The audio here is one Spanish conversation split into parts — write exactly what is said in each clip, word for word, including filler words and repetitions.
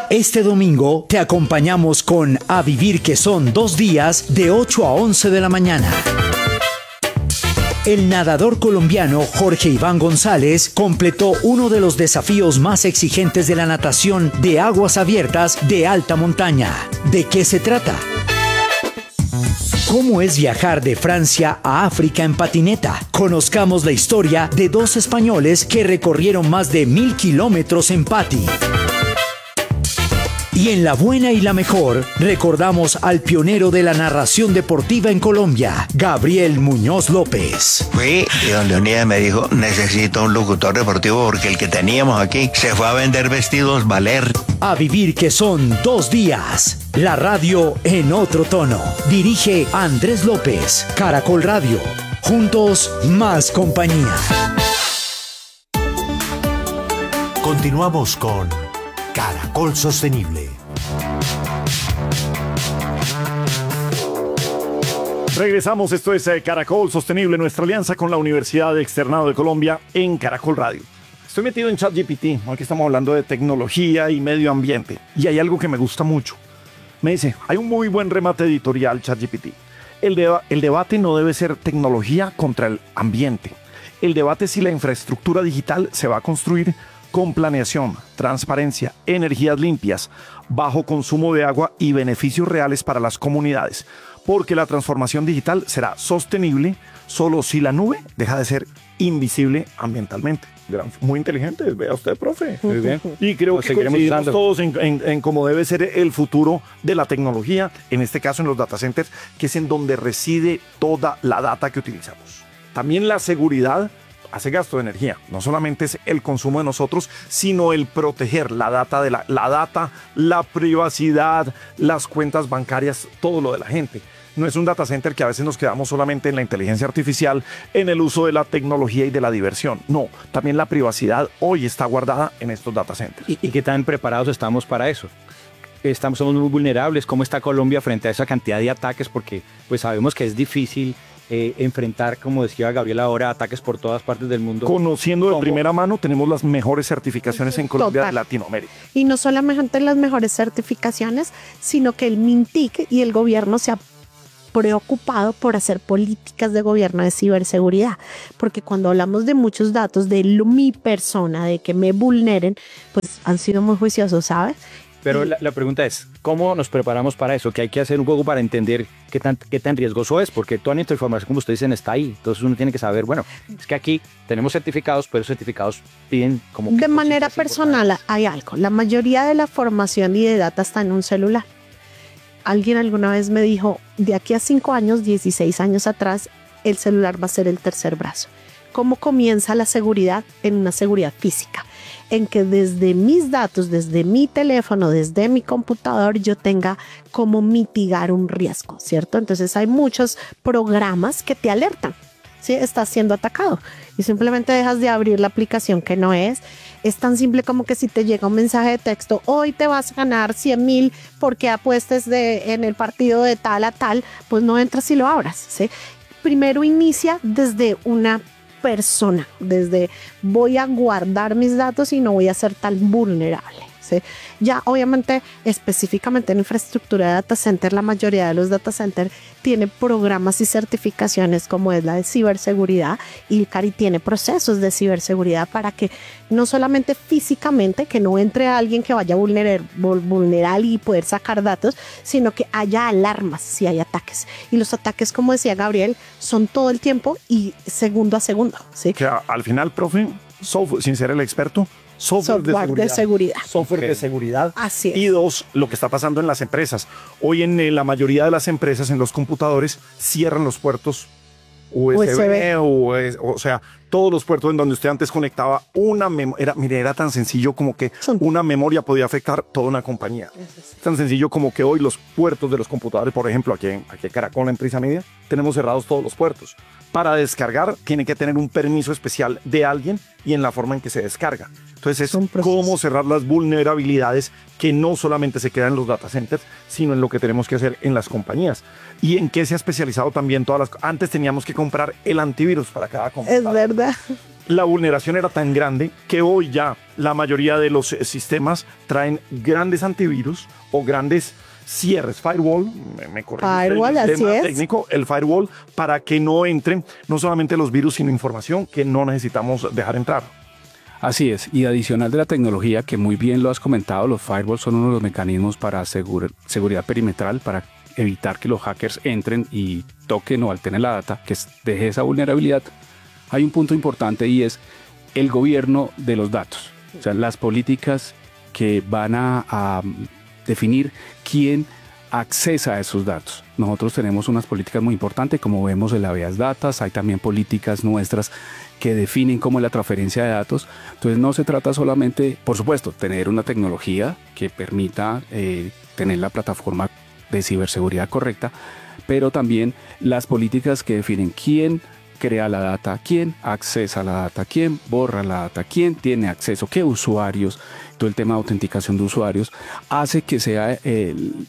Este domingo te acompañamos con A Vivir que son dos días de ocho a once de la mañana. El nadador colombiano Jorge Iván González completó uno de los desafíos más exigentes de la natación de aguas abiertas de alta montaña. ¿De qué se trata? ¿Cómo es viajar de Francia a África en patineta? Conozcamos la historia de dos españoles que recorrieron más de mil kilómetros en pati. Y en La Buena y la Mejor, recordamos al pionero de la narración deportiva en Colombia, Gabriel Muñoz López. Fui y don Leonidas me dijo, necesito un locutor deportivo porque el que teníamos aquí se fue a vender vestidos Valer. A Vivir que son dos días. La radio en otro tono. Dirige Andrés López, Caracol Radio. Juntos, más compañía. Continuamos con Caracol Sostenible. Regresamos, esto es eh, Caracol Sostenible, nuestra alianza con la Universidad Externado de Colombia en Caracol Radio. Estoy metido en ChatGPT, aquí estamos hablando de tecnología y medio ambiente, y hay algo que me gusta mucho. Me dice, hay un muy buen remate editorial ChatGPT. El, deba- el debate no debe ser tecnología contra el ambiente. El debate es si la infraestructura digital se va a construir con planeación, transparencia, energías limpias, bajo consumo de agua y beneficios reales para las comunidades. Porque la transformación digital será sostenible solo si la nube deja de ser invisible ambientalmente. Gran, muy inteligente, vea usted, profe. Muy bien. Y creo que coincidimos todos en, en, en cómo debe ser el futuro de la tecnología, en este caso en los data centers, que es en donde reside toda la data que utilizamos. También la seguridad hace gasto de energía. No solamente es el consumo de nosotros, sino el proteger la data, de la, la data, la privacidad, las cuentas bancarias, todo lo de la gente. No es un data center que a veces nos quedamos solamente en la inteligencia artificial, en el uso de la tecnología y de la diversión. No, también la privacidad hoy está guardada en estos data centers. ¿Y, y qué tan preparados estamos para eso? Estamos, somos muy vulnerables. ¿Cómo está Colombia frente a esa cantidad de ataques? Porque pues sabemos que es difícil Eh, enfrentar, como decía Gabriel ahora, ataques por todas partes del mundo. Conociendo de ¿Cómo? primera mano, tenemos las mejores certificaciones en Colombia, Total. de Latinoamérica. Y no solamente las mejores certificaciones, sino que el MINTIC y el gobierno se ha preocupado por hacer políticas de gobierno de ciberseguridad, porque cuando hablamos de muchos datos de lo, mi persona, de que me vulneren, pues han sido muy juiciosos, ¿sabes? Pero la, la pregunta es, ¿cómo nos preparamos para eso? ¿Qué hay que hacer un poco para entender qué tan, qué tan riesgoso es? Porque toda nuestra información, como ustedes dicen, está ahí. Entonces uno tiene que saber, bueno, es que aquí tenemos certificados, pero esos certificados piden como... De manera personal hay algo. La mayoría de la formación y de data está en un celular. Alguien alguna vez me dijo, de aquí a cinco años, dieciséis años atrás, el celular va a ser el tercer brazo. ¿Cómo comienza la seguridad? En una seguridad física, en que desde mis datos, desde mi teléfono, desde mi computador, yo tenga cómo mitigar un riesgo, ¿cierto? Entonces hay muchos programas que te alertan, ¿sí? Estás siendo atacado y simplemente dejas de abrir la aplicación que no es. Es tan simple como que si te llega un mensaje de texto, hoy te vas a ganar cien mil porque apuestes de, en el partido de tal a tal, pues no entras y lo abras, ¿sí? Primero inicia desde una persona, desde voy a guardar mis datos y no voy a ser tan vulnerable, ¿sí? Ya obviamente específicamente en infraestructura de data center, la mayoría de los data center tiene programas y certificaciones como es la de ciberseguridad, y el CARI tiene procesos de ciberseguridad para que no solamente físicamente, que no entre alguien que vaya a vulnerar, vulnerar y poder sacar datos, sino que haya alarmas si hay ataques. Y los ataques, como decía Gabriel, son todo el tiempo y segundo a segundo, ¿sí? Que a- al final, profe, software, sin ser el experto, software, Software de, de seguridad. seguridad. Software Ok. de seguridad. Así es. Y dos, lo que está pasando en las empresas. Hoy en eh, la mayoría de las empresas, en los computadores, cierran los puertos U S B, U S B. O, es- o sea, todos los puertos en donde usted antes conectaba una memoria. Mire, era tan sencillo como que Son- una memoria podía afectar toda una compañía. Tan sencillo como que hoy los puertos de los computadores, por ejemplo, aquí en, aquí en Caracol, en Prisa Media, tenemos cerrados todos los puertos. Para descargar, tiene que tener un permiso especial de alguien y en la forma en que se descarga. Entonces, es Son procesos. cómo cerrar las vulnerabilidades que no solamente se quedan en los data centers, sino en lo que tenemos que hacer en las compañías. Y en qué se ha especializado también todas las... Antes teníamos que comprar el antivirus para cada Es computador. verdad. la vulneración era tan grande que hoy ya la mayoría de los sistemas traen grandes antivirus o grandes cierres, firewall, me, me corrige Firewall, el así tema es. técnico, el firewall, para que no entren no solamente los virus, sino información que no necesitamos dejar entrar. Así es, y adicional de la tecnología, que muy bien lo has comentado, los firewalls son uno de los mecanismos para asegurar seguridad perimetral, para evitar que los hackers entren y toquen o alteren la data, que deje esa vulnerabilidad. Hay un punto importante y es el gobierno de los datos, o sea, las políticas que van a, a definir quién accesa a esos datos. Nosotros tenemos unas políticas muy importantes, como vemos en la habeas datas, hay también políticas nuestras que definen cómo es la transferencia de datos. Entonces no se trata solamente, por supuesto, tener una tecnología que permita eh, tener la plataforma de ciberseguridad correcta, pero también las políticas que definen quién crea la data, quién accesa la data, quién borra la data, quién tiene acceso, qué usuarios, todo el tema de autenticación de usuarios, hace que sea, eh,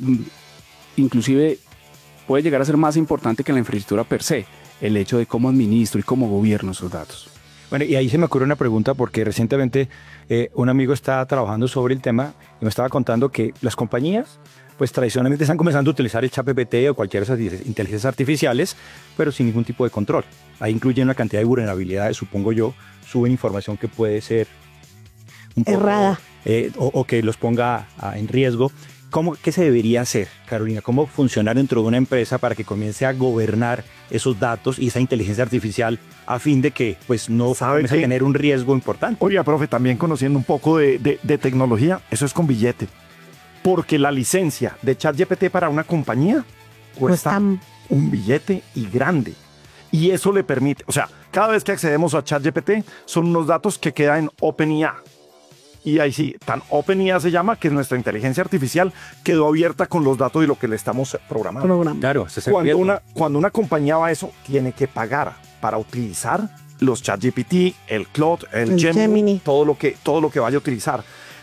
inclusive puede llegar a ser más importante que la infraestructura per se, el hecho de cómo administro y cómo gobierno esos datos. Bueno, y ahí se me ocurre una pregunta porque recientemente eh, un amigo estaba trabajando sobre el tema y me estaba contando que las compañías pues tradicionalmente están comenzando a utilizar el ChatGPT o cualquier de esas inteligencias artificiales, pero sin ningún tipo de control. Ahí incluyen una cantidad de vulnerabilidades, supongo yo, suben información que puede ser un poco, errada eh, o, o que los ponga a, en riesgo. ¿Cómo, ¿Qué se debería hacer, Carolina? ¿Cómo funcionar dentro de una empresa para que comience a gobernar esos datos y esa inteligencia artificial a fin de que pues, no comience a tener un riesgo importante? Oiga, profe, también conociendo un poco de, de, de tecnología, eso es con billete. Porque la licencia de ChatGPT para una compañía cuesta Cuesta- un billete y grande. Y eso le permite, o sea, cada vez que accedemos a ChatGPT son unos datos que quedan en OpenIA. Y ahí sí, tan OpenIA se llama que nuestra inteligencia artificial quedó abierta con los datos de lo que le estamos programando. programa. Claro, ese es el Cuando riesgo. una, cuando una compañía va a eso, tiene que pagar para utilizar los ChatGPT, el Claude, el, El Gemini, Gemini. Todo, lo que, todo lo que vaya a utilizar.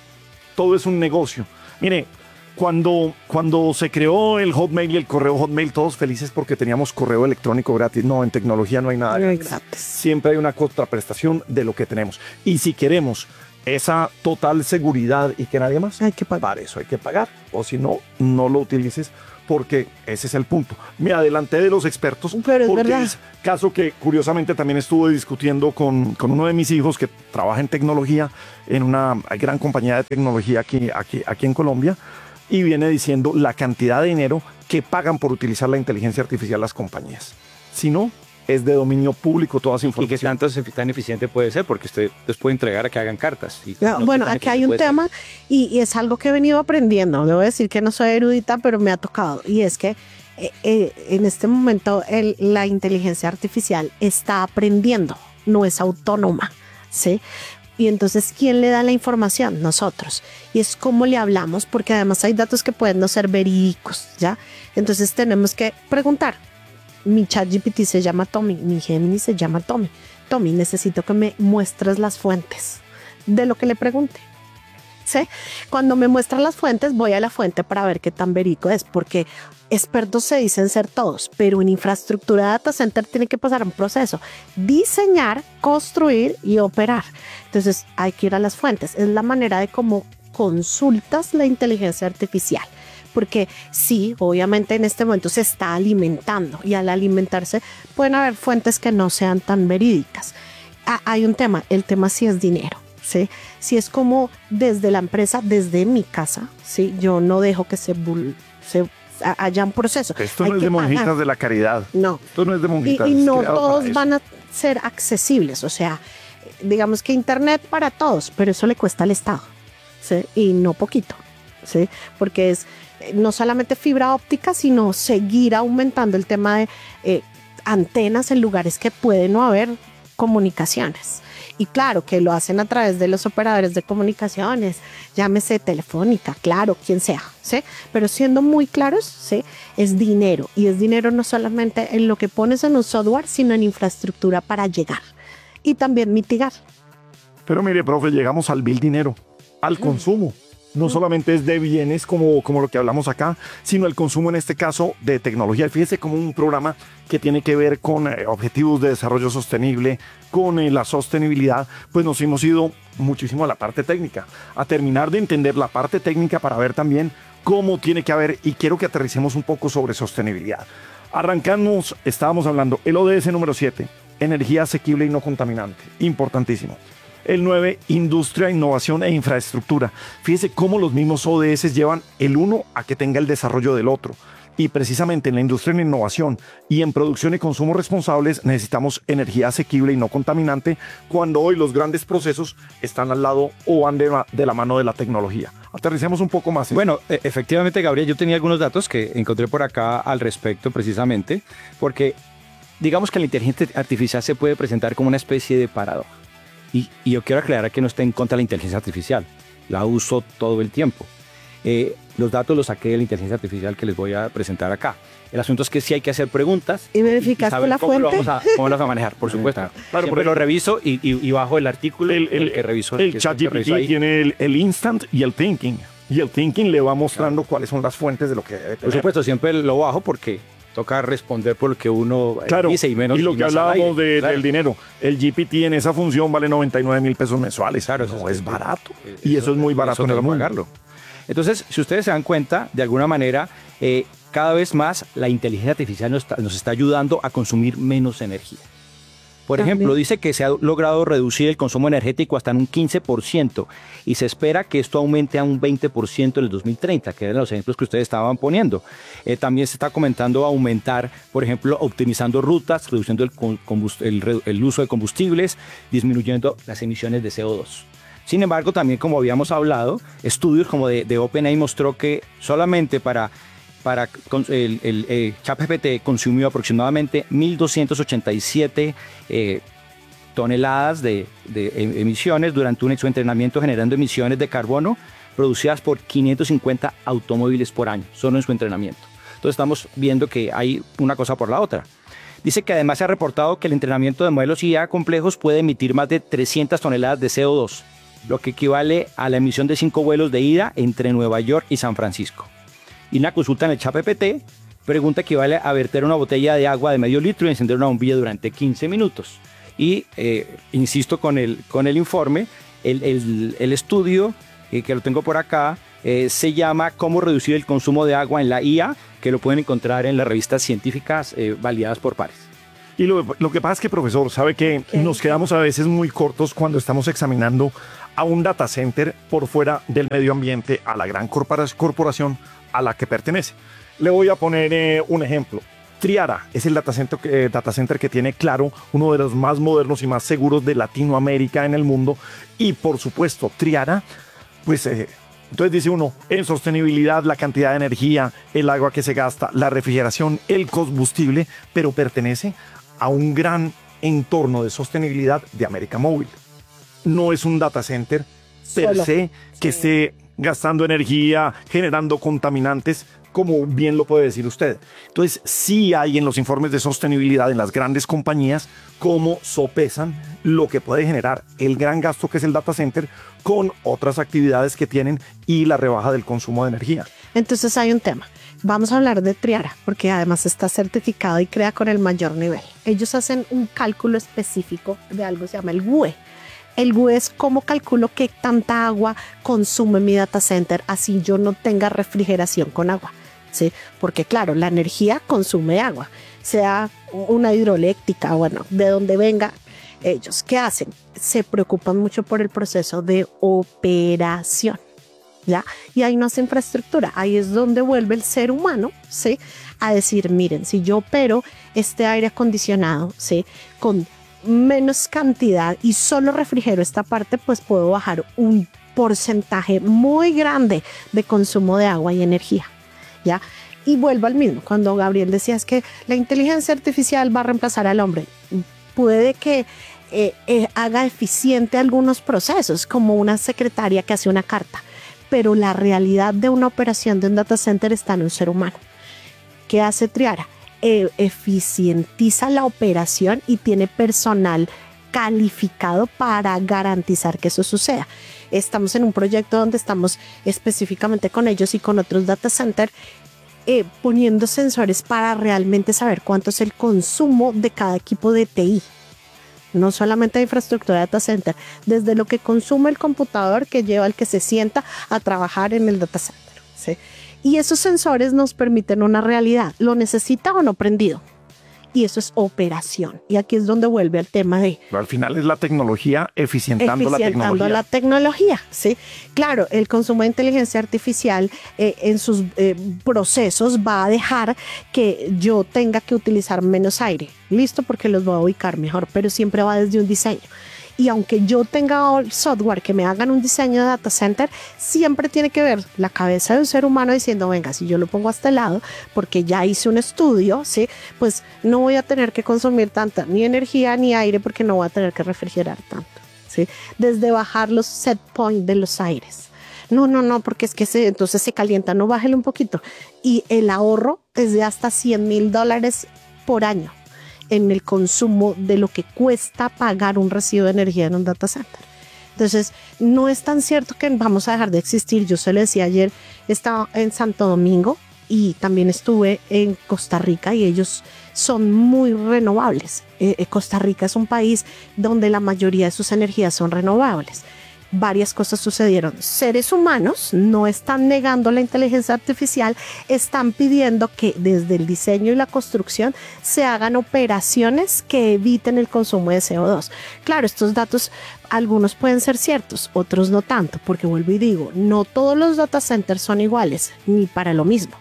Todo es un negocio. Mire, cuando, cuando se creó el Hotmail y el correo Hotmail, todos felices porque teníamos correo electrónico gratis. No, en tecnología no hay nada gratis. Exacto. Siempre hay una contraprestación de lo que tenemos. Y si queremos esa total seguridad y que nadie más, Hay que pagar. para eso hay que pagar. O si no, no lo utilices porque ese es el punto. Me adelanté de los expertos. Pero es porque verdad. es caso que curiosamente también estuve discutiendo con, con uno de mis hijos que trabaja en tecnología en una gran compañía de tecnología aquí, aquí, aquí en Colombia, y viene diciendo la cantidad de dinero que pagan por utilizar la inteligencia artificial las compañías. Si no, es de dominio público toda esa ¿Y qué información. tanto tan eficiente puede ser? Porque usted les puede entregar a que hagan cartas. Y No, no, bueno, ¿qué tan aquí hay un eficiente puede tema y, y es algo que he venido aprendiendo. Debo decir que no soy erudita, pero me ha tocado. Y es que eh, eh, en este momento el- la inteligencia artificial está aprendiendo, no es autónoma, ¿sí? Y entonces, ¿quién le da la información? Nosotros. Y es cómo le hablamos, porque además hay datos que pueden no ser verídicos, ¿ya? Entonces tenemos que preguntar. Mi ChatGPT se llama Tommy, mi Gemini se llama Tommy. Tommy, necesito que me muestres las fuentes de lo que le pregunte. ¿Sí? Cuando me muestran las fuentes, voy a la fuente para ver qué tan verídico es, porque expertos se dicen ser todos, pero en infraestructura de data center tiene que pasar un proceso: diseñar, construir y operar. Entonces hay que ir a las fuentes. Es la manera de cómo consultas la inteligencia artificial. Porque sí, obviamente en este momento se está alimentando y al alimentarse pueden haber fuentes que no sean tan verídicas. Ah, hay un tema, el tema sí es dinero, ¿sí? Si es como desde la empresa, desde mi casa, ¿sí? Yo no dejo que se, bul- se haya un proceso. Esto Hay no es que de monjitas pagar. de la caridad. No. Esto no es de Y, monjitas. y es no creado para todos eso. van a ser accesibles, o sea, digamos que internet para todos, pero eso le cuesta al Estado, ¿sí? Y no poquito, ¿sí? Porque es eh, no solamente fibra óptica, sino seguir aumentando el tema de eh, antenas en lugares que puede no haber comunicaciones. Y claro, que lo hacen a través de los operadores de comunicaciones, llámese Telefónica, claro, quien sea, ¿sí? Pero siendo muy claros, ¿sí? Es dinero. Y es dinero no solamente en lo que pones en un software, sino en infraestructura para llegar. Y también mitigar. Pero mire, profe, llegamos al bill dinero, al consumo. No solamente es de bienes como, como lo que hablamos acá, sino el consumo en este caso de tecnología. Fíjense como un programa que tiene que ver con eh, objetivos de desarrollo sostenible, con eh, la sostenibilidad, pues nos hemos ido muchísimo a la parte técnica, a terminar de entender la parte técnica para ver también cómo tiene que haber, y quiero que aterricemos un poco sobre sostenibilidad. Arrancamos, estábamos hablando, el O D S número siete, energía asequible y no contaminante, importantísimo. El nueve, industria, innovación e infraestructura. Fíjese cómo los mismos O D S llevan el uno a que tenga el desarrollo del otro. Y precisamente en la industria, en innovación y en producción y consumo responsables necesitamos energía asequible y no contaminante, cuando hoy los grandes procesos están al lado o van de, de la mano de la tecnología. Aterricemos un poco más. Bueno, e- efectivamente, Gabriel, yo tenía algunos datos que encontré por acá al respecto precisamente, porque digamos que la inteligencia artificial se puede presentar como una especie de paradoja. Y, y yo quiero aclarar que no estoy en contra de la inteligencia artificial, la uso todo el tiempo. Eh, los datos los saqué de la inteligencia artificial que les voy a presentar acá. El asunto es que sí hay que hacer preguntas. ¿Y verificaste saber la cómo lo fuente? vamos a, cómo lo vamos a manejar, por supuesto. Claro, Siempre lo reviso y, y, y bajo el artículo el, el, el que reviso. El que- chat que G P reviso T ahí. tiene el, el instant y el thinking. Y el thinking le va mostrando cuáles son las fuentes de lo que debe tener. Por supuesto, siempre lo bajo porque toca responder por lo que uno eh, Claro, dice y menos. y lo que más al hablábamos aire. de- Claro. del dinero, el G P T en esa función vale noventa y nueve mil pesos mensuales. Claro, no eso es es- barato. eh, y eso es muy barato eso en el tengo que mundo. pagarlo. Entonces, si ustedes se dan cuenta, de alguna manera, eh, cada vez más la inteligencia artificial nos está, nos está ayudando a consumir menos energía. Por También. ejemplo, dice que se ha logrado reducir el consumo energético hasta en un quince por ciento y se espera que esto aumente a un veinte por ciento en el dos mil treinta, que eran los ejemplos que ustedes estaban poniendo. Eh, también se está comentando aumentar, por ejemplo, optimizando rutas, reduciendo el, con- combust- el re- el uso de combustibles, disminuyendo las emisiones de C O dos. Sin embargo, también como habíamos hablado, estudios como de, de OpenAI mostró que solamente para, para con- el, el, eh, ChatGPT consumió aproximadamente mil doscientas ochenta y siete eh, toneladas de, de em- emisiones durante un su entrenamiento, generando emisiones de carbono producidas por quinientos cincuenta automóviles por año, solo en su entrenamiento. Entonces estamos viendo que hay una cosa por la otra. Dice que además se ha reportado que el entrenamiento de modelos I A complejos puede emitir más de trescientas toneladas de C O dos, lo que equivale a la emisión de cinco vuelos de ida entre Nueva York y San Francisco. Y una consulta en el ChatGPT pregunta equivale a verter una botella de agua de medio litro y encender una bombilla durante quince minutos. Y eh, insisto con el, con el informe, el, el, el estudio eh, que lo tengo por acá eh, se llama Cómo reducir el consumo de agua en la I A, que lo pueden encontrar en las revistas científicas eh, validadas por pares. Y lo, lo que pasa es que, profesor, sabe que ¿Qué? nos quedamos a veces muy cortos cuando estamos examinando a un data center por fuera del medio ambiente, a la gran corpora- corporación a la que pertenece. Le voy a poner eh, un ejemplo. Triara es el data center, eh, data center que tiene, claro, uno de los más modernos y más seguros de Latinoamérica en el mundo. Y por supuesto, Triara, pues eh, entonces dice uno, en sostenibilidad, la cantidad de energía, el agua que se gasta, la refrigeración, el combustible, pero pertenece a un gran entorno de sostenibilidad de América Móvil. No es un data center per Solo. se que esté gastando energía, generando contaminantes, como bien lo puede decir usted. Entonces, sí hay en los informes de sostenibilidad en las grandes compañías cómo sopesan lo que puede generar el gran gasto que es el data center con otras actividades que tienen y la rebaja del consumo de energía. Entonces hay un tema. Vamos a hablar de Triara, porque además está certificado y crea con el mayor nivel. Ellos hacen un cálculo específico de algo que se llama el W U E. El W U E es cómo calculo qué tanta agua consume mi data center, así yo no tenga refrigeración con agua, ¿sí? Porque claro, la energía consume agua, sea una hidroeléctrica, bueno, de donde venga. Ellos, ¿qué hacen? Se preocupan mucho por el proceso de operación. ¿Ya? Y hay más infraestructura, ahí es donde vuelve el ser humano, ¿sí? A decir, miren, si yo opero este aire acondicionado, ¿sí? Con menos cantidad y solo refrigero esta parte, pues puedo bajar un porcentaje muy grande de consumo de agua y energía, ¿ya? Y vuelvo al mismo, cuando Gabriel decía es que la inteligencia artificial va a reemplazar al hombre, puede que eh, eh, haga eficiente algunos procesos, como una secretaria que hace una carta, pero la realidad de una operación de un data center está en un ser humano. ¿Qué hace Triara? Eh, eficientiza la operación y tiene personal calificado para garantizar que eso suceda. Estamos en un proyecto donde estamos específicamente con ellos y con otros data centers eh, poniendo sensores para realmente saber cuánto es el consumo de cada equipo de T I. No solamente de infraestructura de data center, desde lo que consume el computador que lleva al que se sienta a trabajar en el data center, ¿sí? Y esos sensores nos permiten una realidad, ¿lo necesita o no prendido? Y eso es operación. Y aquí es donde vuelve al tema de... Pero al final es la tecnología eficientando, eficientando la tecnología. la tecnología, ¿sí? Claro, el consumo de inteligencia artificial eh, en sus eh, procesos va a dejar que yo tenga que utilizar menos aire. Listo, porque los voy a ubicar mejor, pero siempre va desde un diseño. Y aunque yo tenga software que me hagan un diseño de data center, siempre tiene que ver la cabeza de un ser humano diciendo, venga, si yo lo pongo a este lado, porque ya hice un estudio, ¿sí? Pues no voy a tener que consumir tanta ni energía ni aire porque no voy a tener que refrigerar tanto, ¿sí? Desde bajar los set point de los aires. No, no, no, porque es que se, entonces se calienta, no, bájale un poquito. Y el ahorro es de hasta cien mil dólares por año en el consumo de lo que cuesta pagar un recibo de energía en un data center. Entonces, no es tan cierto que vamos a dejar de existir. Yo se lo decía ayer, estaba en Santo Domingo y también estuve en Costa Rica y ellos son muy renovables. Eh, Costa Rica es un país donde la mayoría de sus energías son renovables. Varias cosas sucedieron. Seres humanos no están negando la inteligencia artificial, están pidiendo que desde el diseño y la construcción se hagan operaciones que eviten el consumo de C O dos. Claro, estos datos, algunos pueden ser ciertos, otros no tanto, porque vuelvo y digo, no todos los data centers son iguales, ni para lo mismo.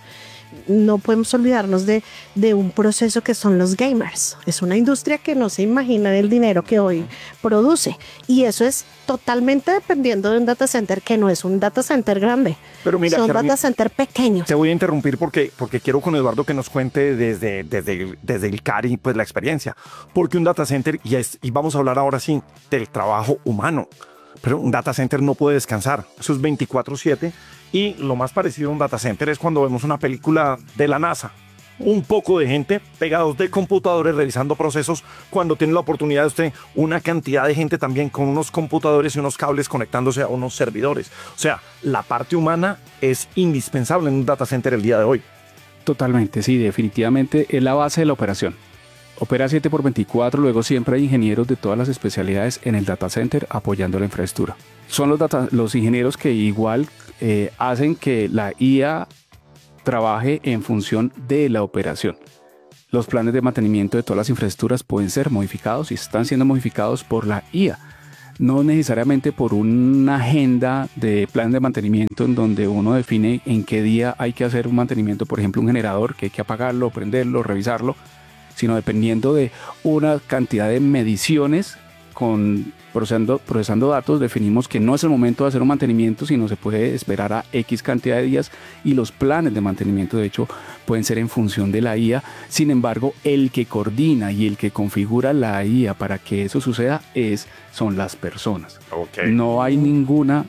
No podemos olvidarnos de, de un proceso que son los gamers. Es una industria que no se imagina el dinero que hoy produce. Y eso es totalmente dependiendo de un data center que no es un data center grande. Pero mira, son Carolina, data center pequeños. Te voy a interrumpir porque, porque quiero con Eduardo que nos cuente desde, desde, desde el CARI pues, la experiencia. Porque un data center, y, es, y vamos a hablar ahora sí del trabajo humano, pero un data center no puede descansar. Eso es veinticuatro siete. Y lo más parecido a un data center es cuando vemos una película de la NASA. Un poco de gente pegados de computadores realizando procesos, cuando tiene la oportunidad de usted una cantidad de gente también con unos computadores y unos cables conectándose a unos servidores. O sea, la parte humana es indispensable en un data center el día de hoy. Totalmente, sí, definitivamente es la base de la operación. Opera siete por veinticuatro, luego siempre hay ingenieros de todas las especialidades en el data center apoyando la infraestructura. Son los, data, los ingenieros que igual eh, hacen que la I A trabaje en función de la operación. Los planes de mantenimiento de todas las infraestructuras pueden ser modificados y están siendo modificados por la I A. No necesariamente por una agenda de plan de mantenimiento en donde uno define en qué día hay que hacer un mantenimiento, por ejemplo un generador que hay que apagarlo, prenderlo, revisarlo, sino dependiendo de una cantidad de mediciones con procesando, procesando datos, definimos que no es el momento de hacer un mantenimiento, sino se puede esperar a X cantidad de días y los planes de mantenimiento de hecho pueden ser en función de la I A. Sin embargo, el que coordina y el que configura la I A para que eso suceda es, son las personas. Okay. No hay ninguna,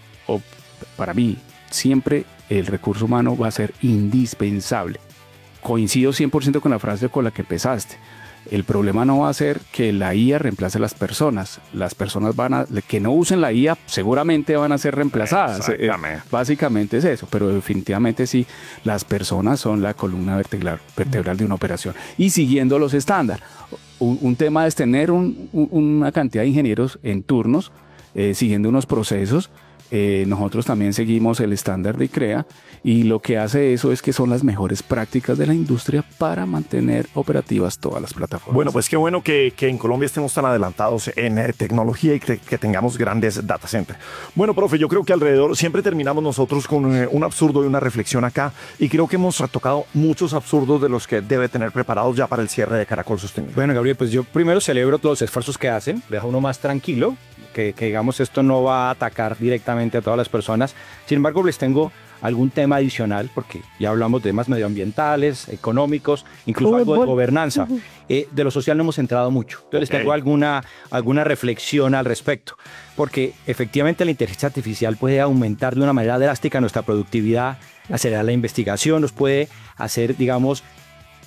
o para mí, siempre el recurso humano va a ser indispensable. Coincido cien por ciento con la frase con la que empezaste. El problema no va a ser que la I A reemplace a las personas. Las personas van a, que no usen la I A seguramente van a ser reemplazadas. Exactamente. Básicamente es eso, pero definitivamente sí, las personas son la columna vertebral, vertebral de una operación. Y siguiendo los estándares. Un, un tema es tener un, un, una cantidad de ingenieros en turnos, eh, siguiendo unos procesos. Eh, nosotros también seguimos el estándar de ICREA y lo que hace eso es que son las mejores prácticas de la industria para mantener operativas todas las plataformas. Bueno, pues qué bueno que, que en Colombia estemos tan adelantados en eh, tecnología y que, que tengamos grandes data centers. Bueno, profe, yo creo que alrededor siempre terminamos nosotros con eh, un absurdo y una reflexión acá y creo que hemos tocado muchos absurdos de los que debe tener preparados ya para el cierre de Caracol Sostenible. Bueno, Gabriel, pues yo primero celebro todos los esfuerzos que hacen, deja uno más tranquilo, que, que digamos esto no va a atacar directamente a todas las personas. Sin embargo, les tengo algún tema adicional, porque ya hablamos de temas medioambientales, económicos, incluso algo de gobernanza. Eh, de lo social no hemos entrado mucho. Entonces, okay, tengo alguna, alguna reflexión al respecto, porque efectivamente la inteligencia artificial puede aumentar de una manera drástica nuestra productividad, acelerar la investigación, nos puede hacer, digamos,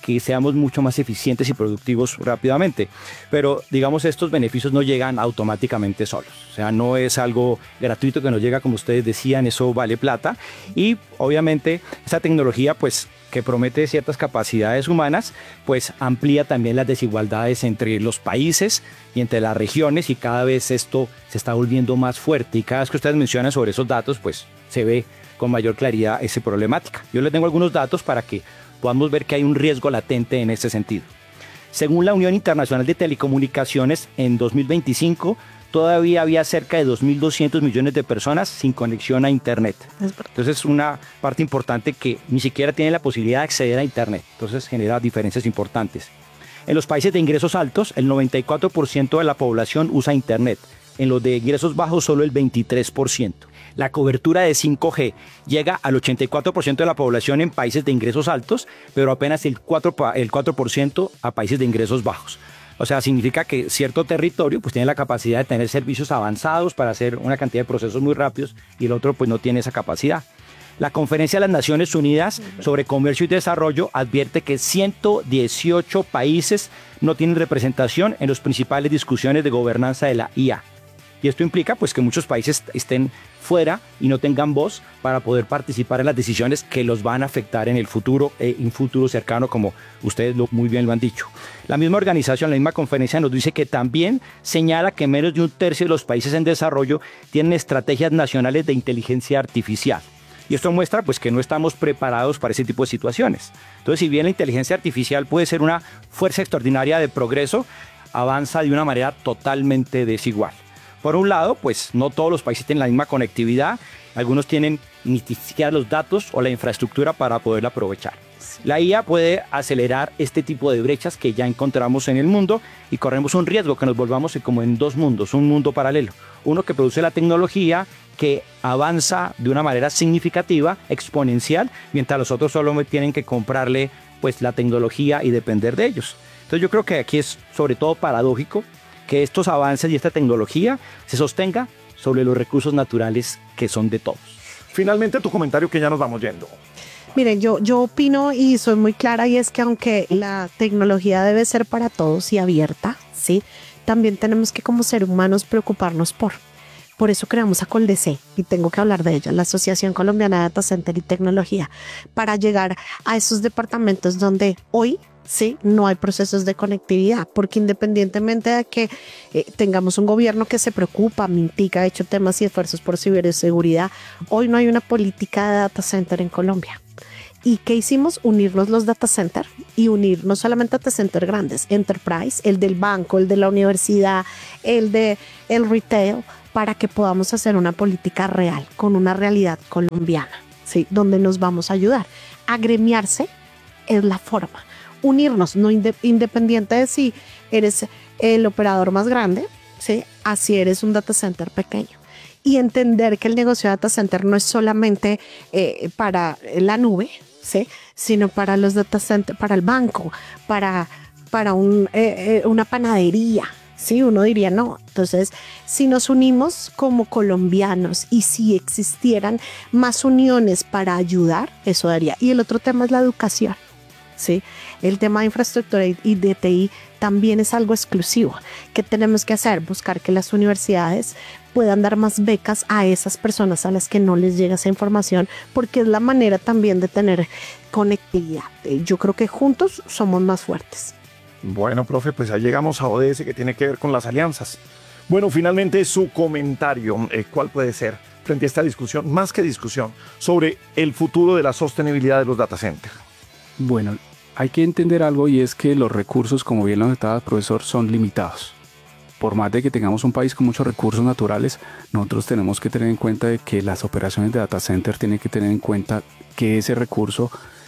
que seamos mucho más eficientes y productivos rápidamente. Pero digamos, estos beneficios no llegan automáticamente solos. O sea, no es algo gratuito que nos llega, como ustedes decían, eso vale plata. Y obviamente esa tecnología, pues, que promete ciertas capacidades humanas, pues amplía también las desigualdades entre los países y entre las regiones, y cada vez esto se está volviendo más fuerte, y cada vez que ustedes mencionan sobre esos datos, pues se ve con mayor claridad esa problemática. Yo les tengo algunos datos para que podamos ver que hay un riesgo latente en este sentido. Según la Unión Internacional de Telecomunicaciones, en dos mil veinticinco todavía había cerca de dos mil doscientos millones de personas sin conexión a Internet. Entonces es una parte importante que ni siquiera tiene la posibilidad de acceder a Internet. Entonces genera diferencias importantes. En los países de ingresos altos, el noventa y cuatro por ciento de la población usa Internet. En los de ingresos bajos, solo el veintitrés por ciento. La cobertura de cinco G llega al ochenta y cuatro por ciento de la población en países de ingresos altos, pero apenas el cuatro por ciento a países de ingresos bajos. O sea, significa que cierto territorio pues tiene la capacidad de tener servicios avanzados para hacer una cantidad de procesos muy rápidos, y el otro pues no tiene esa capacidad. La Conferencia de las Naciones Unidas sobre Comercio y Desarrollo advierte que ciento dieciocho países no tienen representación en las principales discusiones de gobernanza de la I A. Y esto implica pues que muchos países estén fuera y no tengan voz para poder participar en las decisiones que los van a afectar en el futuro, eh, en un futuro cercano, como ustedes lo, muy bien lo han dicho. La misma organización, la misma conferencia nos dice que también señala que menos de un tercio de los países en desarrollo tienen estrategias nacionales de inteligencia artificial. Y esto muestra pues que no estamos preparados para ese tipo de situaciones. Entonces, si bien la inteligencia artificial puede ser una fuerza extraordinaria de progreso, avanza de una manera totalmente desigual. Por un lado, pues no todos los países tienen la misma conectividad, algunos tienen ni siquiera los datos o la infraestructura para poderla aprovechar. La I A puede acelerar este tipo de brechas que ya encontramos en el mundo, y corremos un riesgo que nos volvamos como en dos mundos, un mundo paralelo. Uno que produce la tecnología, que avanza de una manera significativa, exponencial, mientras los otros solo tienen que comprarle pues la tecnología y depender de ellos. Entonces yo creo que aquí es sobre todo paradójico que estos avances y esta tecnología se sostenga sobre los recursos naturales que son de todos. Finalmente, tu comentario, que ya nos vamos yendo. Miren, yo, yo opino y soy muy clara, y es que aunque la tecnología debe ser para todos y abierta, ¿sí?, también tenemos que como seres humanos preocuparnos por. Por eso creamos a Coldec, y tengo que hablar de ella, la Asociación Colombiana de Data Center y Tecnología, para llegar a esos departamentos donde hoy sí no hay procesos de conectividad, porque independientemente de que eh, tengamos un gobierno que se preocupa, mitiga, ha hecho temas y esfuerzos por ciberseguridad, hoy no hay una política de data center en Colombia. ¿Y qué hicimos? Unirnos los data center, y unir no solamente data center grandes, enterprise, el del banco, el de la universidad, el de el retail, para que podamos hacer una política real, con una realidad colombiana, ¿sí?, donde nos vamos a ayudar. Agremiarse es la forma. Unirnos, no inde- independiente de si eres el operador más grande, ¿sí?, así eres un data center pequeño. Y entender que el negocio de data center no es solamente eh, para la nube, ¿sí?, sino para los data centers, para el banco, para, para un, eh, eh, una panadería. Sí, uno diría no. Entonces, si nos unimos como colombianos y si existieran más uniones para ayudar, eso daría. Y el otro tema es la educación, ¿sí? El tema de infraestructura y de T I también es algo exclusivo. ¿Qué tenemos que hacer? Buscar que las universidades puedan dar más becas a esas personas a las que no les llega esa información, porque es la manera también de tener conectividad. Yo creo que juntos somos más fuertes. Bueno, profe, pues ahí llegamos a O D S, que tiene que ver con las alianzas. Bueno, finalmente su comentario, eh, ¿cuál puede ser frente a esta discusión, más que discusión, sobre el futuro de la sostenibilidad de los data centers? Bueno, hay que entender algo, y es que los recursos, como bien lo notaba el profesor, son limitados. Por más de que tengamos un país con muchos recursos naturales, nosotros tenemos que tener en cuenta de que las operaciones de data center tienen que tener en cuenta que ese recurso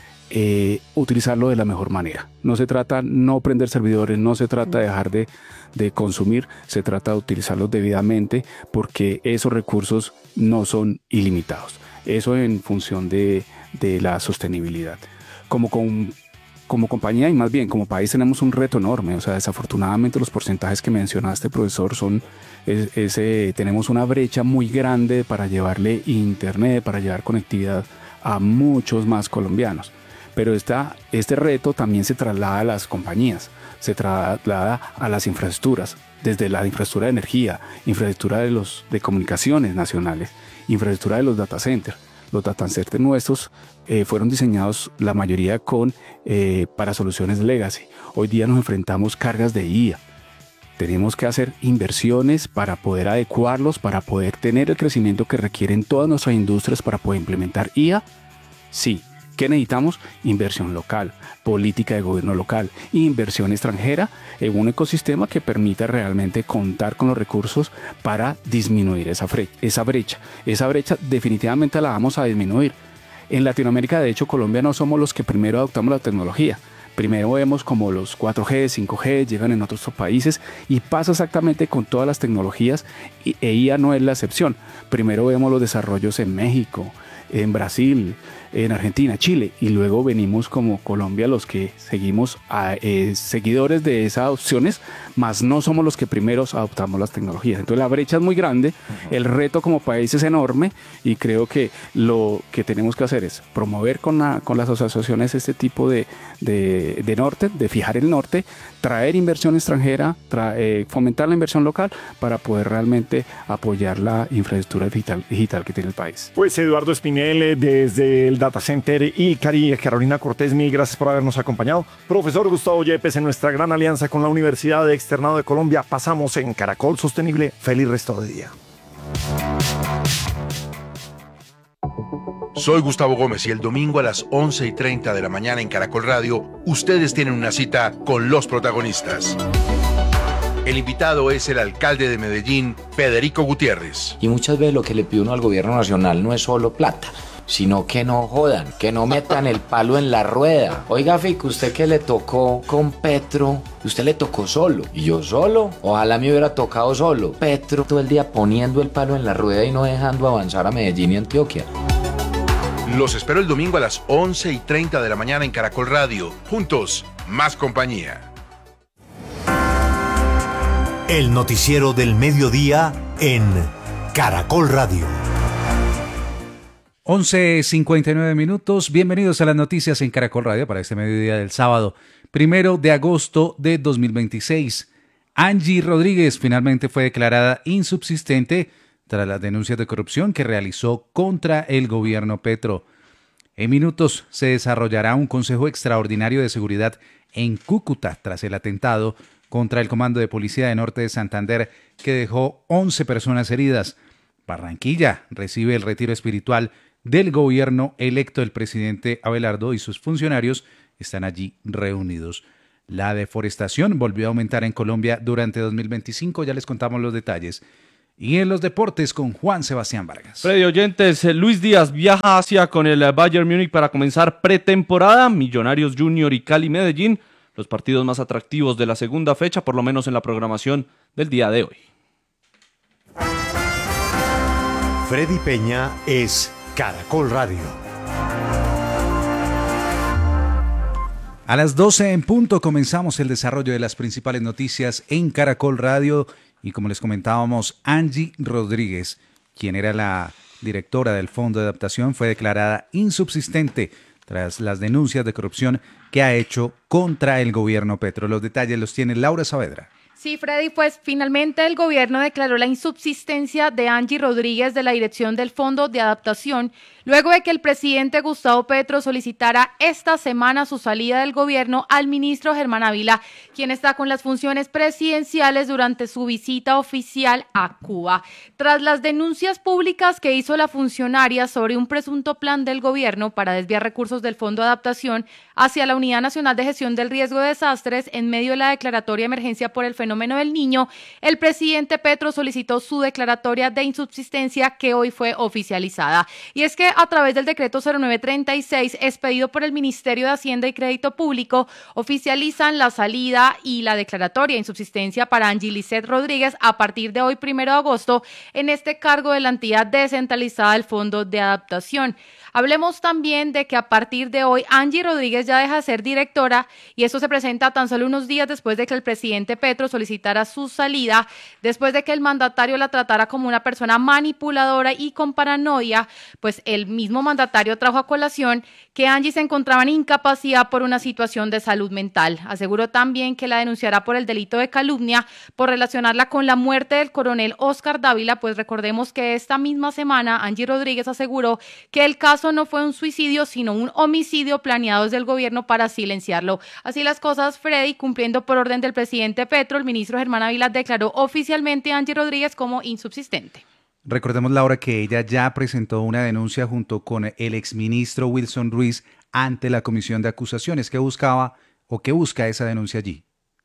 Eh, utilizarlo de la mejor manera. No se trata no prender servidores, no se trata de dejar de, de consumir, se trata de utilizarlos debidamente, porque esos recursos no son ilimitados. Eso en función de, de la sostenibilidad. Como, con, como compañía y más bien como país tenemos un reto enorme. O sea, desafortunadamente los porcentajes que mencionaste, profesor, son es, es, eh, tenemos una brecha muy grande para llevarle internet, para llevar conectividad a muchos más colombianos. Pero esta, este reto también se traslada a las compañías, se traslada a las infraestructuras, desde la infraestructura de energía, infraestructura de, los, de comunicaciones nacionales, infraestructura de los data centers. Los data centers nuestros eh, fueron diseñados la mayoría con, eh, para soluciones legacy. Hoy día nos enfrentamos cargas de I A. Tenemos que hacer inversiones para poder adecuarlos, para poder tener el crecimiento que requieren todas nuestras industrias para poder implementar I A. Sí. ¿Qué necesitamos? Inversión local, política de gobierno local, inversión extranjera en un ecosistema que permita realmente contar con los recursos para disminuir esa, fre- esa brecha. Esa brecha definitivamente la vamos a disminuir. En Latinoamérica, de hecho, Colombia no somos los que primero adoptamos la tecnología. Primero vemos como los cuatro G, cinco G llegan en otros países y pasa exactamente con todas las tecnologías e I A no es la excepción. Primero vemos los desarrollos en México, en Brasil, en Argentina, Chile, y luego venimos como Colombia los que seguimos a, eh, seguidores de esas opciones, mas no somos los que primeros adoptamos las tecnologías. Entonces la brecha es muy grande, uh-huh. El reto como país es enorme y creo que lo que tenemos que hacer es promover con, la, con las asociaciones este tipo de, de, de norte, de fijar el norte, traer inversión extranjera, tra, eh, fomentar la inversión local para poder realmente apoyar la infraestructura digital, digital que tiene el país. Pues Eduardo Espinel desde el Data Center y Cari, Carolina Cortés, mil gracias por habernos acompañado. Profesor Gustavo Yepes, en nuestra gran alianza con la Universidad Externado de Colombia, pasamos en Caracol Sostenible. Feliz resto de día. Soy Gustavo Gómez y el domingo a las once y treinta de la mañana en Caracol Radio, ustedes tienen una cita con los protagonistas. El invitado es el alcalde de Medellín, Federico Gutiérrez. Y muchas veces lo que le pide uno al gobierno nacional no es solo plata, sino que no jodan, que no metan el palo en la rueda. Oiga, Fico, usted que le tocó con Petro, usted le tocó solo. Y yo solo, ojalá me hubiera tocado solo. Petro todo el día poniendo el palo en la rueda y no dejando avanzar a Medellín y Antioquia. Los espero el domingo a las once y treinta de la mañana en Caracol Radio. Juntos, más compañía. El noticiero del mediodía en Caracol Radio. once cincuenta y nueve minutos, bienvenidos a las noticias en Caracol Radio para este mediodía del sábado, primero de agosto de dos mil veintiséis. Angie Rodríguez finalmente fue declarada insubsistente tras las denuncias de corrupción que realizó contra el gobierno Petro. En minutos se desarrollará un consejo extraordinario de seguridad en Cúcuta tras el atentado contra el Comando de Policía de Norte de Santander que dejó once personas heridas. Barranquilla recibe el retiro espiritual del gobierno electo. El presidente Abelardo y sus funcionarios están allí reunidos. La deforestación volvió a aumentar en Colombia durante dos mil veinticinco, ya les contamos los detalles. Y en los deportes con Juan Sebastián Vargas. Freddy oyentes, Luis Díaz viaja hacia con el Bayern Múnich para comenzar pretemporada. Millonarios Junior y Cali Medellín, los partidos más atractivos de la segunda fecha, por lo menos en la programación del día de hoy. Freddy Peña es Caracol Radio. A las doce en punto comenzamos el desarrollo de las principales noticias en Caracol Radio y como les comentábamos, Angie Rodríguez, quien era la directora del Fondo de Adaptación, fue declarada insubsistente tras las denuncias de corrupción que ha hecho contra el gobierno Petro. Los detalles los tiene Laura Saavedra. Sí, Freddy, pues finalmente el gobierno declaró la insubsistencia de Angie Rodríguez de la dirección del Fondo de Adaptación, luego de que el presidente Gustavo Petro solicitara esta semana su salida del gobierno al ministro Germán Ávila, quien está con las funciones presidenciales durante su visita oficial a Cuba. Tras las denuncias públicas que hizo la funcionaria sobre un presunto plan del gobierno para desviar recursos del Fondo de Adaptación hacia la Unidad Nacional de Gestión del Riesgo de Desastres en medio de la declaratoria de emergencia por el fenómeno del Niño, el presidente Petro solicitó su declaratoria de insubsistencia que hoy fue oficializada. Y es que a través del decreto cero nueve treinta y seis expedido por el Ministerio de Hacienda y Crédito Público, oficializan la salida y la declaratoria de insubsistencia para Angie Lisset Rodríguez a partir de hoy, primero de agosto, en este cargo de la entidad descentralizada del Fondo de Adaptación. Hablemos también de que a partir de hoy Angie Rodríguez ya deja de ser directora y esto se presenta tan solo unos días después de que el presidente Petro solicitara su salida después de que el mandatario la tratara como una persona manipuladora y con paranoia, pues el mismo mandatario trajo a colación que Angie se encontraba en incapacidad por una situación de salud mental. Aseguró también que la denunciará por el delito de calumnia por relacionarla con la muerte del coronel Oscar Dávila, pues recordemos que esta misma semana Angie Rodríguez aseguró que el caso no fue un suicidio, sino un homicidio planeado desde el gobierno para silenciarlo. Así las cosas, Freddy, cumpliendo por orden del presidente Petro, el ministro Germán Ávila declaró oficialmente a Angie Rodríguez como insubsistente. Recordemos, Laura, que ella ya presentó una denuncia junto con el exministro Wilson Ruiz ante la Comisión de Acusaciones. ¿Qué buscaba o qué busca esa denuncia allí?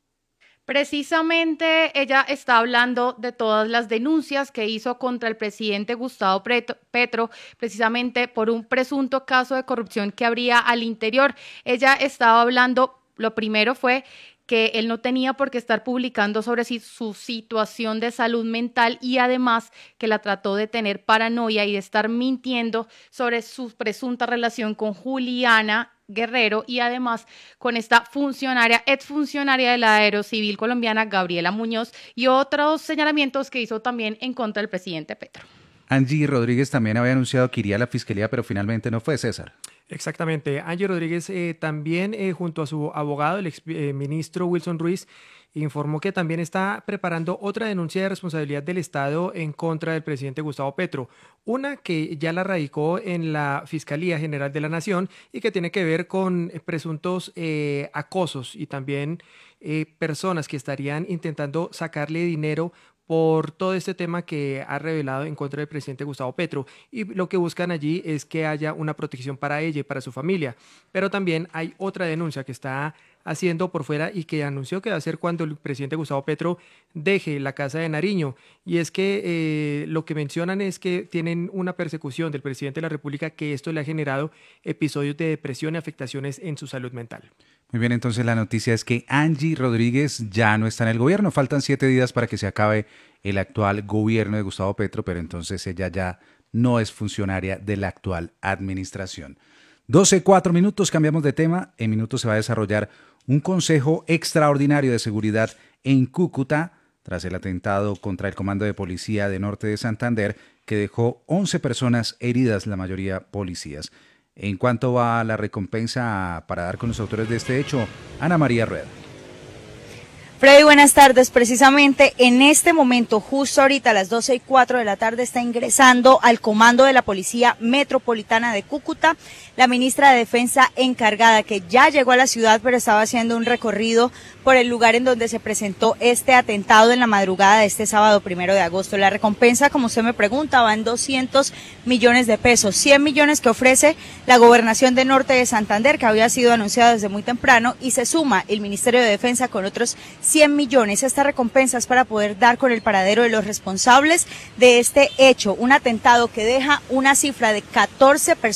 Precisamente ella está hablando de todas las denuncias que hizo contra el presidente Gustavo Petro, precisamente por un presunto caso de corrupción que habría al interior. Ella estaba hablando, lo primero fue que él no tenía por qué estar publicando sobre si, su situación de salud mental y además que la trató de tener paranoia y de estar mintiendo sobre su presunta relación con Juliana Guerrero y además con esta funcionaria, exfuncionaria de la Aerocivil colombiana, Gabriela Muñoz, y otros señalamientos que hizo también en contra del presidente Petro. Angie Rodríguez también había anunciado que iría a la fiscalía, pero finalmente no fue, César. Exactamente. Angie Rodríguez eh, también eh, junto a su abogado, el ex eh, ministro Wilson Ruiz, informó que también está preparando otra denuncia de responsabilidad del Estado en contra del presidente Gustavo Petro. Una que ya la radicó en la Fiscalía General de la Nación y que tiene que ver con presuntos eh, acosos y también eh, personas que estarían intentando sacarle dinero por todo este tema que ha revelado en contra del presidente Gustavo Petro, y lo que buscan allí es que haya una protección para ella y para su familia. Pero también hay otra denuncia que está haciendo por fuera y que anunció que va a hacer cuando el presidente Gustavo Petro deje la Casa de Nariño, y es que eh, lo que mencionan es que tienen una persecución del presidente de la República, que esto le ha generado episodios de depresión y afectaciones en su salud mental. Muy bien, entonces la noticia es que Angie Rodríguez ya no está en el gobierno. Faltan siete días para que se acabe el actual gobierno de Gustavo Petro, pero entonces ella ya no es funcionaria de la actual administración. doce, cuatro minutos, cambiamos de tema. En minutos se va a desarrollar un consejo extraordinario de seguridad en Cúcuta tras el atentado contra el Comando de Policía de Norte de Santander, que dejó once personas heridas, la mayoría policías. ¿En cuánto va la recompensa para dar con los autores de este hecho? Ana María Rueda. Freddy, buenas tardes. Precisamente en este momento, justo ahorita a las doce y cuatro de la tarde, está ingresando al comando de la Policía Metropolitana de Cúcuta la ministra de Defensa encargada, que ya llegó a la ciudad, pero estaba haciendo un recorrido por el lugar en donde se presentó este atentado en la madrugada de este sábado primero de agosto. La recompensa, como usted me pregunta, va en doscientos millones de pesos, cien millones que ofrece la Gobernación de Norte de Santander, que había sido anunciado desde muy temprano, y se suma el Ministerio de Defensa con otros cien millones. Esta recompensa es para poder dar con el paradero de los responsables de este hecho, un atentado que deja una cifra de catorce personas